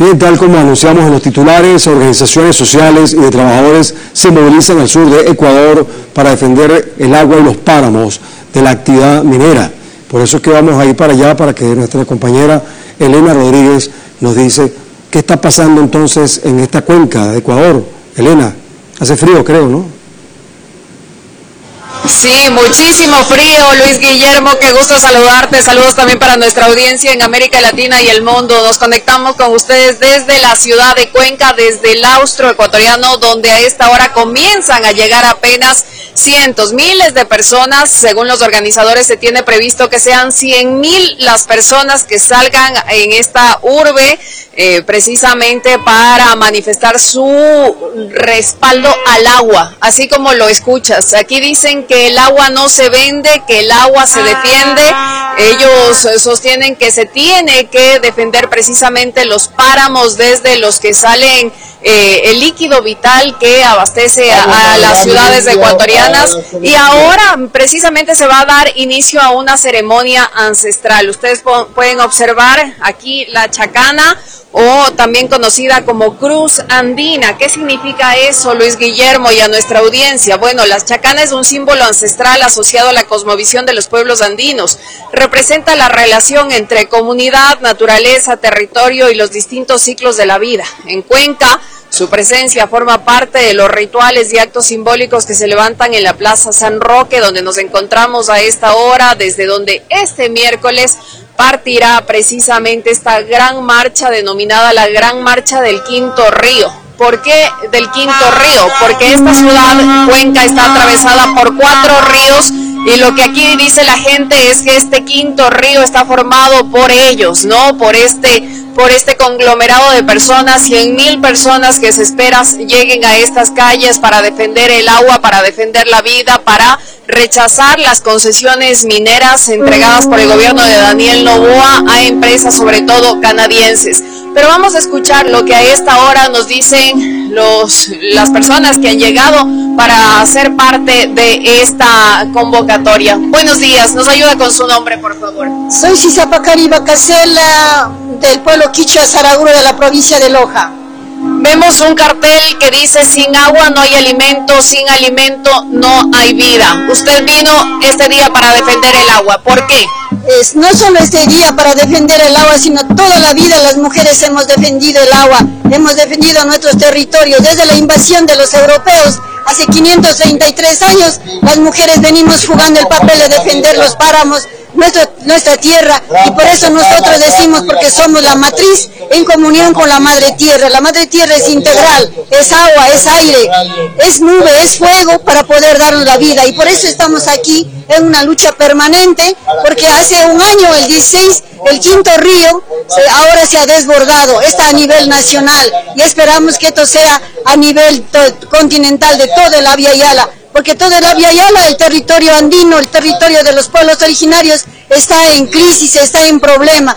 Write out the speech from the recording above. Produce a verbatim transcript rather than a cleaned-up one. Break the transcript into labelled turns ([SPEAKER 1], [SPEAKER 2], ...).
[SPEAKER 1] Bien, tal como anunciamos en los titulares, organizaciones sociales y de trabajadores se movilizan al sur de Ecuador para defender el agua y los páramos de la actividad minera. Por eso es que vamos a ir para allá para que nuestra compañera Elena Rodríguez nos dice qué está pasando entonces en esta cuenca de Ecuador. Elena, hace frío creo, ¿no?
[SPEAKER 2] Sí, muchísimo frío, Luis Guillermo, qué gusto saludarte, saludos también para nuestra audiencia en América Latina y el mundo. Nos conectamos con ustedes desde la ciudad de Cuenca, desde el austro ecuatoriano, donde a esta hora comienzan a llegar apenas cientos, miles de personas. Según los organizadores se tiene previsto que sean cien mil las personas que salgan en esta urbe, eh, precisamente para manifestar su respaldo al agua, así como lo escuchas. Aquí dicen que el agua no se vende, que el agua se defiende. Ellos sostienen que se tiene que defender precisamente los páramos desde los que salen eh, el líquido vital que abastece a, a las ciudades ecuatorianas, y ahora precisamente se va a dar inicio a una ceremonia ancestral. Ustedes pueden observar aquí la chacana, o también conocida como Cruz Andina. ¿Qué significa eso, Luis Guillermo, y a nuestra audiencia? Bueno, la chacana es un símbolo ancestral asociado a la cosmovisión de los pueblos andinos. Representa la relación entre comunidad, naturaleza, territorio y los distintos ciclos de la vida. En Cuenca, su presencia forma parte de los rituales y actos simbólicos que se levantan en la Plaza San Roque, donde nos encontramos a esta hora, desde donde este miércoles partirá precisamente esta gran marcha denominada la Gran Marcha del Quinto Río. ¿Por qué del Quinto Río? Porque esta ciudad, Cuenca, está atravesada por cuatro ríos, y lo que aquí dice la gente es que este quinto río está formado por ellos, ¿no? Por este, por este conglomerado de personas, cien mil personas que se espera lleguen a estas calles para defender el agua, para defender la vida, para rechazar las concesiones mineras entregadas por el gobierno de Daniel Noboa a empresas, sobre todo canadienses. Pero vamos a escuchar lo que a esta hora nos dicen los, las personas que han llegado para ser parte de esta convocatoria. Buenos días, nos ayuda con su nombre, por favor.
[SPEAKER 3] Soy Sisapacari Bacasela, del pueblo Quichua Saraguro, de la provincia de Loja.
[SPEAKER 2] Vemos un cartel que dice: sin agua no hay alimento, sin alimento no hay vida. Usted vino este día para defender el agua, ¿por qué?
[SPEAKER 3] Es, no solo este día para defender el agua, sino toda la vida las mujeres hemos defendido el agua, hemos defendido nuestros territorios. Desde la invasión de los europeos, hace quinientos treinta y tres años, las mujeres venimos jugando el papel de defender los páramos, nuestra, nuestra tierra, y por eso nosotros decimos, porque somos la matriz en comunión con la madre tierra. La madre tierra es integral, es agua, es aire, es nube, es fuego para poder darnos la vida, y por eso estamos aquí en una lucha permanente, porque hace un año, el dieciséis, el quinto río se, ahora se ha desbordado, está a nivel nacional, y esperamos que esto sea a nivel continental de toda la Via Yala, porque toda la Via Yala, el territorio andino, el territorio de los pueblos originarios, está en crisis, está en problema.